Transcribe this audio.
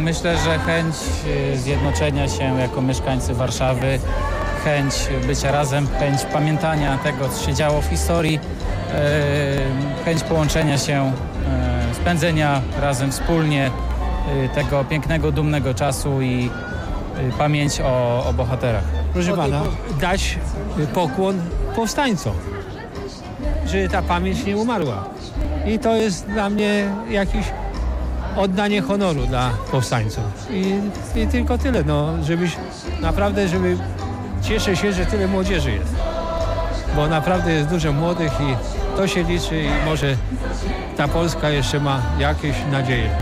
Myślę, że chęć zjednoczenia się jako mieszkańcy Warszawy, chęć bycia razem, chęć pamiętania tego, co się działo w historii, chęć połączenia się, spędzenia razem wspólnie tego pięknego, dumnego czasu i pamięć o bohaterach. Proszę pana, dać pokłon powstańcom, że ta pamięć nie umarła. I to jest dla mnie jakieś oddanie honoru dla powstańców. I tylko tyle, żeby cieszę się, że tyle młodzieży jest. Bo naprawdę jest dużo młodych i to się liczy i może ta Polska jeszcze ma jakieś nadzieje.